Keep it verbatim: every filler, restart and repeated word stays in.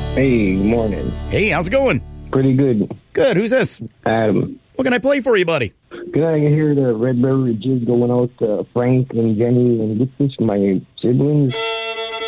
Hey, good morning. Hey, how's it going? Pretty good. Good. Who's this? Adam. What can I play for you, buddy? Can I hear the red beverages going out to Frank and Jenny and get this for my siblings?